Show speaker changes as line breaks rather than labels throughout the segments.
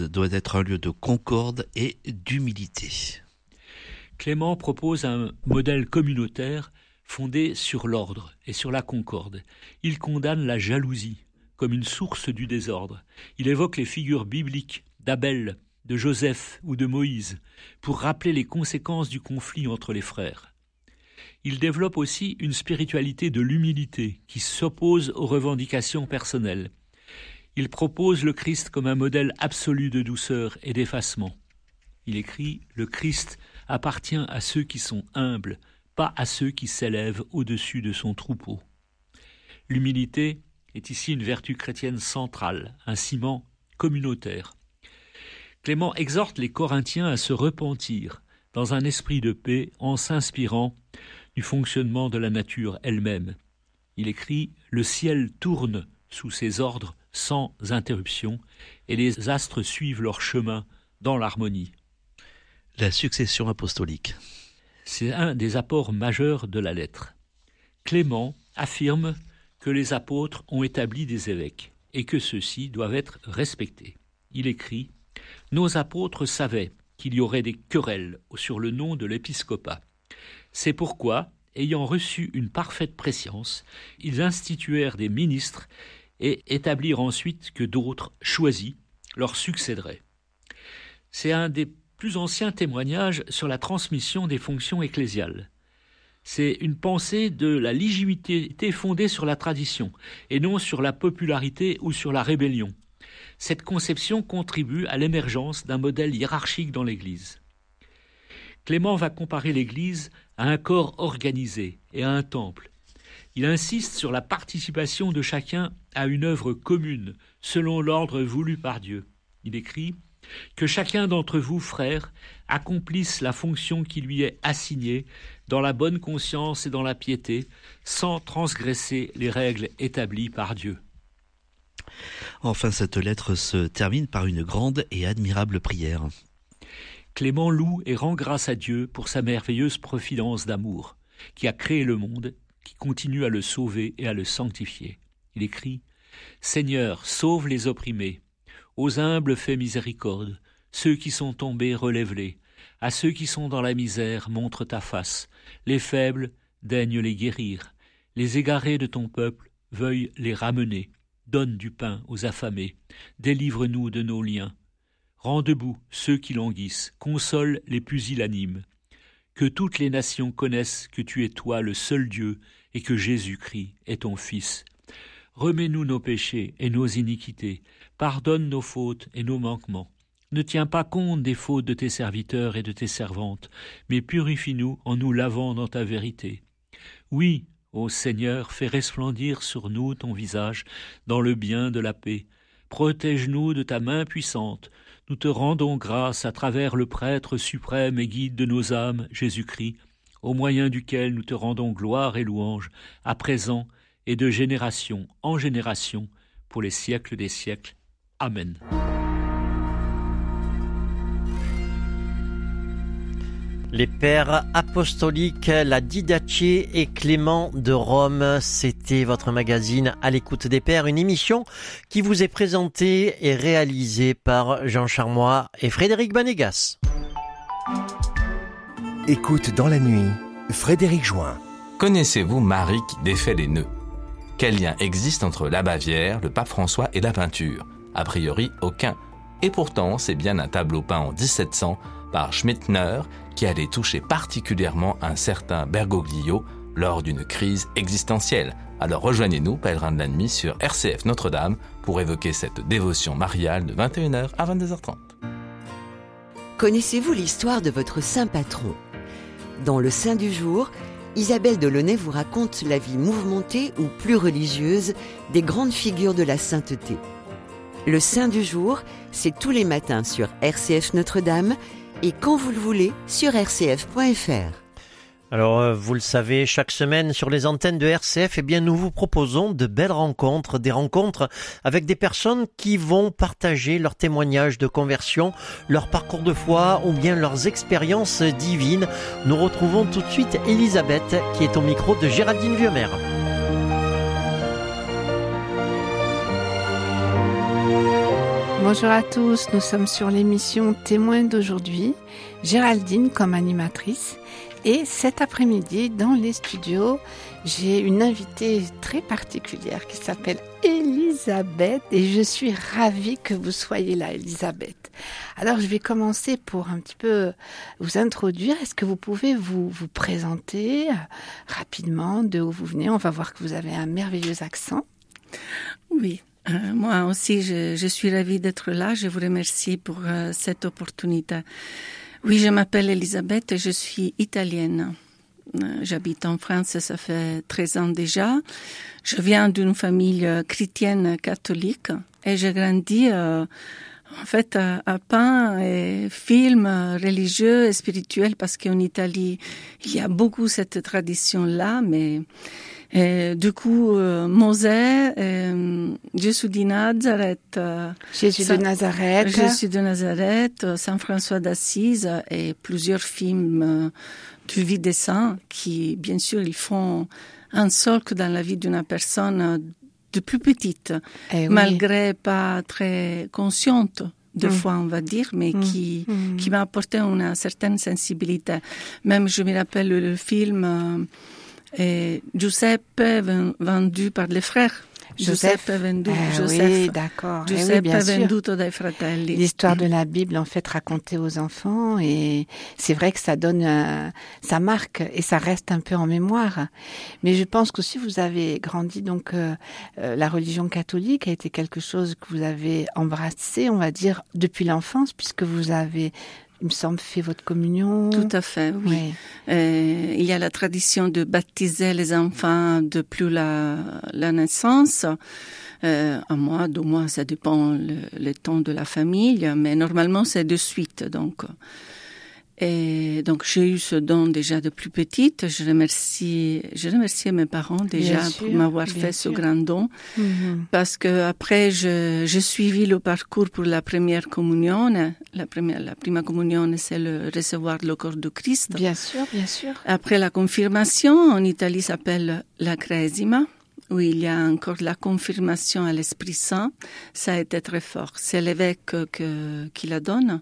doit être un lieu de concorde et d'humilité.
Clément propose un modèle communautaire fondé sur l'ordre et sur la concorde. Il condamne la jalousie comme une source du désordre. Il évoque les figures bibliques d'Abel, de Joseph ou de Moïse pour rappeler les conséquences du conflit entre les frères. Il développe aussi une spiritualité de l'humilité qui s'oppose aux revendications personnelles. Il propose le Christ comme un modèle absolu de douceur et d'effacement. Il écrit « Le Christ appartient à ceux qui sont humbles, pas à ceux qui s'élèvent au-dessus de son troupeau. » L'humilité est ici une vertu chrétienne centrale, un ciment communautaire. Clément exhorte les Corinthiens à se repentir dans un esprit de paix en s'inspirant du fonctionnement de la nature elle-même. Il écrit « Le ciel tourne sous ses ordres sans interruption et les astres suivent leur chemin dans l'harmonie. »
La succession apostolique.
C'est un des apports majeurs de la lettre. Clément affirme que les apôtres ont établi des évêques et que ceux-ci doivent être respectés. Il écrit « Nos apôtres savaient qu'il y aurait des querelles sur le nom de l'épiscopat. C'est pourquoi, ayant reçu une parfaite prescience, ils instituèrent des ministres et établirent ensuite que d'autres, choisis, leur succéderaient. » C'est un des plus anciens témoignages sur la transmission des fonctions ecclésiales. C'est une pensée de la légitimité fondée sur la tradition et non sur la popularité ou sur la rébellion. Cette conception contribue à l'émergence d'un modèle hiérarchique dans l'Église. Clément va comparer l'Église à un corps organisé et à un temple. Il insiste sur la participation de chacun à une œuvre commune, selon l'ordre voulu par Dieu. Il écrit « Que chacun d'entre vous, frères, accomplisse la fonction qui lui est assignée dans la bonne conscience et dans la piété, sans transgresser les règles établies par Dieu. »
Enfin, cette lettre se termine par une grande et admirable prière.
Clément loue et rend grâce à Dieu pour sa merveilleuse providence d'amour, qui a créé le monde, qui continue à le sauver et à le sanctifier. Il écrit « Seigneur, sauve les opprimés, aux humbles fais miséricorde, ceux qui sont tombés relève-les, à ceux qui sont dans la misère montre ta face, les faibles daigne les guérir, les égarés de ton peuple veuille les ramener, donne du pain aux affamés, délivre-nous de nos liens. Rends debout ceux qui languissent, console les pusillanimes. Que toutes les nations connaissent que tu es toi le seul Dieu et que Jésus-Christ est ton Fils. Remets-nous nos péchés et nos iniquités, pardonne nos fautes et nos manquements. Ne tiens pas compte des fautes de tes serviteurs et de tes servantes, mais purifie-nous en nous lavant dans ta vérité. Oui, ô Seigneur, fais resplendir sur nous ton visage dans le bien de la paix. Protège-nous de ta main puissante. Nous te rendons grâce à travers le prêtre suprême et guide de nos âmes, Jésus-Christ, au moyen duquel nous te rendons gloire et louange, à présent et de génération en génération, pour les siècles des siècles. Amen.
Les pères apostoliques, la Didache et Clément de Rome, c'était votre magazine À l'écoute des pères, une émission qui vous est présentée et réalisée par Jean Charmois et Frédéric Banégas.
Écoute dans la nuit, Frédéric Join.
Connaissez-vous Marie qui défait les nœuds ? Quel lien existe entre la Bavière, le pape François et la peinture ? A priori, aucun. Et pourtant, c'est bien un tableau peint en 1700 par Schmittner qui allait toucher particulièrement un certain Bergoglio lors d'une crise existentielle. Alors rejoignez-nous, pèlerins de la nuit, sur RCF Notre-Dame pour évoquer cette dévotion mariale de 21h à 22h30.
Connaissez-vous l'histoire de votre saint patron ? Dans le Saint du jour, Isabelle Delaunay vous raconte la vie mouvementée ou plus religieuse des grandes figures de la sainteté. Le Saint du jour, c'est tous les matins sur RCF Notre-Dame et quand vous le voulez sur rcf.fr.
Alors, vous le savez, chaque semaine sur les antennes de RCF, eh bien, nous vous proposons de belles rencontres, des rencontres avec des personnes qui vont partager leurs témoignages de conversion, leur parcours de foi ou bien leurs expériences divines. Nous retrouvons tout de suite Elisabeth qui est au micro de Géraldine Vieuxmer.
Bonjour à tous, nous sommes sur l'émission Témoins d'aujourd'hui, Géraldine comme animatrice. Et cet après-midi, dans les studios, j'ai une invitée très particulière qui s'appelle Elisabeth et je suis ravie que vous soyez là, Elisabeth. Alors, je vais commencer pour un petit peu vous introduire. Est-ce que vous pouvez vous présenter rapidement de où vous venez? On va voir que vous avez un merveilleux accent.
Oui. Moi aussi, je suis ravie d'être là. Je vous remercie pour cette opportunité. Oui, je m'appelle Elisabeth et je suis italienne. J'habite en France, ça fait 13 ans déjà. Je viens d'une famille chrétienne catholique et j'ai grandi en fait à pain et films religieux et spirituels parce qu'en Italie, il y a beaucoup cette tradition-là, mais du coup, Mosè, Gesù di Nazareth,
Jésus de Nazareth,
Jésus de Nazareth, Saint François d'Assise et plusieurs films de vie des saints qui, bien sûr, ils font un socle dans la vie d'une personne de plus petite, malgré pas très consciente. Deux fois, on va dire, mais qui m'a apporté une certaine sensibilité. Même, je me rappelle le film Giuseppe vendu par les frères. Giuseppe venduto,
oui, d'accord.
Giuseppe
oui,
venduto dai fratelli.
L'histoire de la Bible, en fait, racontée aux enfants, et c'est vrai que ça donne, ça marque et ça reste un peu en mémoire. Mais je pense qu'aussi vous avez grandi, donc la religion catholique a été quelque chose que vous avez embrassé, on va dire, depuis l'enfance, puisque vous avez, il me semble, fait votre communion.
Tout à fait, oui. Il y a la tradition de baptiser les enfants depuis la naissance. Un mois, 2 mois, ça dépend le temps de la famille, mais normalement c'est de suite. Et donc j'ai eu ce don déjà de plus petite. Je remercie mes parents déjà pour m'avoir fait ce grand don, parce que après j'ai suivi le parcours pour la première communion. La prima communion, c'est le recevoir le corps de Christ.
Bien sûr, bien sûr.
Après la confirmation, en Italie, ça s'appelle la cresima, où il y a encore la confirmation à l'Esprit Saint. Ça a été très fort. C'est l'évêque qui la donne.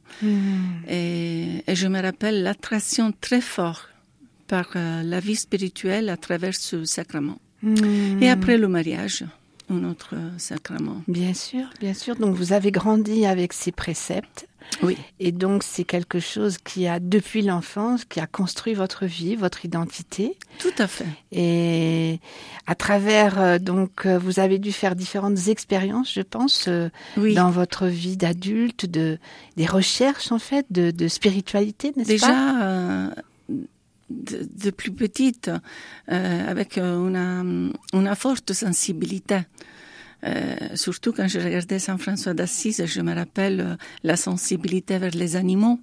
Et je me rappelle l'attraction très forte par la vie spirituelle à travers ce sacrement. Et après le mariage, un autre sacrement.
Bien sûr, bien sûr. Donc vous avez grandi avec ces préceptes.
Oui.
Et donc c'est quelque chose qui a, depuis l'enfance, qui a construit votre vie, votre identité.
Tout à fait.
Et à travers, donc, vous avez dû faire différentes expériences, je pense, dans votre vie d'adulte, des recherches, en fait, de spiritualité, n'est-ce pas?
Déjà, de plus petite, avec une forte sensibilité. Surtout quand je regardais Saint François d'Assise, je me rappelle la sensibilité vers les animaux.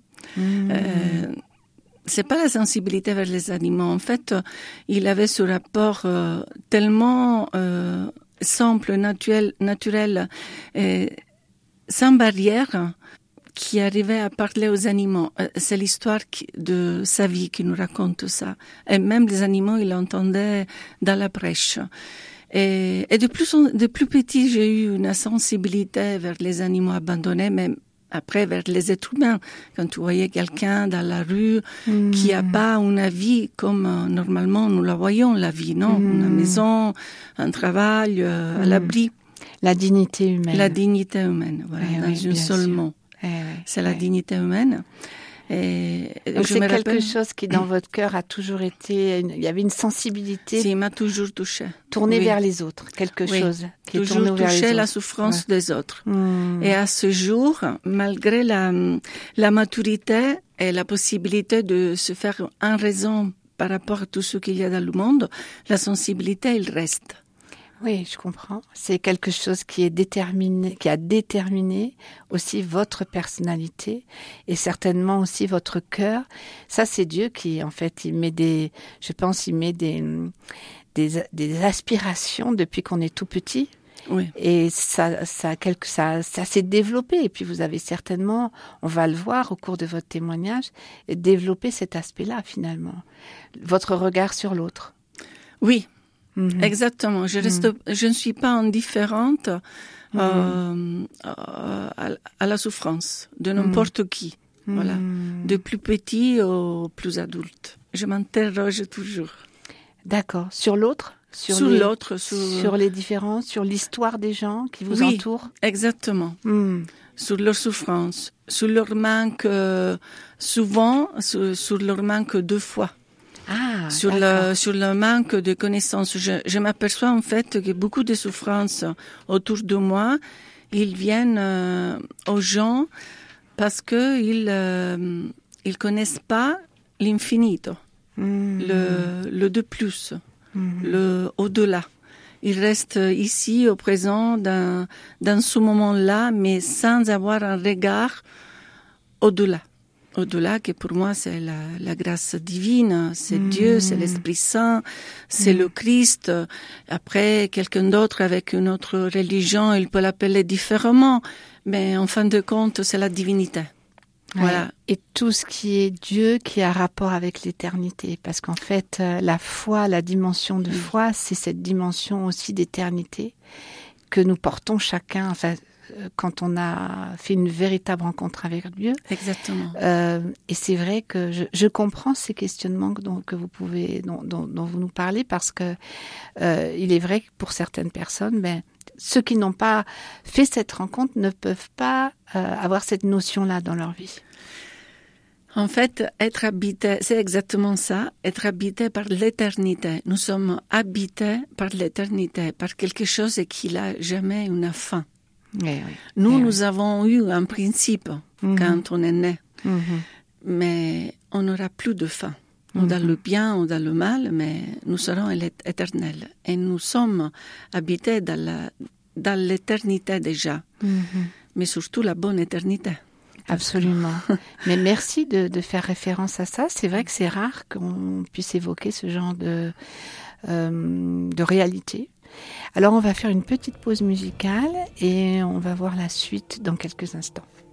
C'est pas la sensibilité vers les animaux. En fait, il avait ce rapport tellement simple, naturel, sans barrière, qui arrivait à parler aux animaux. C'est l'histoire de sa vie qui nous raconte ça. Et même les animaux, il entendait dans la prêche. Et de plus petit, j'ai eu une sensibilité vers les animaux abandonnés, même après vers les êtres humains. Quand tu voyais quelqu'un dans la rue qui n'a pas une vie comme normalement nous la voyons, la vie, non? Une maison, un travail, à l'abri.
La dignité humaine.
La dignité humaine, voilà, dans un seul mot. C'est la dignité humaine. Et
donc c'est quelque chose qui dans votre cœur a toujours été, il y avait une sensibilité.
Si, il m'a toujours touché.
Tournée vers les autres, quelque chose qui
toujours
est tourné vers les autres.
Touché la souffrance des autres. Et à ce jour, malgré la maturité et la possibilité de se faire en raison par rapport à tout ce qu'il y a dans le monde, la sensibilité, elle reste.
Oui, je comprends. C'est quelque chose qui est déterminé, qui a déterminé aussi votre personnalité et certainement aussi votre cœur. Ça, c'est Dieu qui, en fait, il met des aspirations depuis qu'on est tout petit.
Oui.
Et ça s'est développé. Et puis vous avez certainement, on va le voir au cours de votre témoignage, développé cet aspect-là finalement. Votre regard sur l'autre.
Oui. Exactement. Je ne suis pas indifférente à la souffrance de n'importe qui. Voilà, de plus petit au plus adulte. Je m'interroge toujours.
D'accord. Sur l'autre, sur les différences, sur l'histoire des gens qui vous entourent.
Exactement. Sur leur souffrance, sur leur manque, souvent sur leur manque de foi. Sur le manque de connaissances. Je m'aperçois en fait que beaucoup de souffrances autour de moi, ils viennent aux gens parce que ils connaissent pas l'infinito, le de plus, le au-delà. Ils restent ici au présent dans ce moment-là, mais sans avoir un regard au-delà. Au-delà, que pour moi, c'est la grâce divine, c'est Dieu, c'est l'Esprit Saint, c'est le Christ. Après, quelqu'un d'autre avec une autre religion, il peut l'appeler différemment, mais en fin de compte, c'est la divinité. Voilà.
Et tout ce qui est Dieu qui a rapport avec l'éternité, parce qu'en fait, la foi, la dimension de foi, c'est cette dimension aussi d'éternité que nous portons chacun, enfin, quand on a fait une véritable rencontre avec Dieu.
Exactement.
Et c'est vrai que je comprends ces questionnements dont vous nous parlez, parce que il est vrai que pour certaines personnes, ceux qui n'ont pas fait cette rencontre ne peuvent pas avoir cette notion-là dans leur vie.
En fait, être habité, c'est exactement ça, être habité par l'éternité. Nous sommes habités par l'éternité, par quelque chose qui n'a jamais une fin. Nous avons eu un principe quand on est né, mais on n'aura plus de fin. Ou dans le bien ou dans le mal, mais nous serons éternels. Et nous sommes habités dans l'éternité déjà, mais surtout la bonne éternité.
Absolument. Mais merci de faire référence à ça. C'est vrai que c'est rare qu'on puisse évoquer ce genre de réalité. Alors on va faire une petite pause musicale et on va voir la suite dans quelques instants.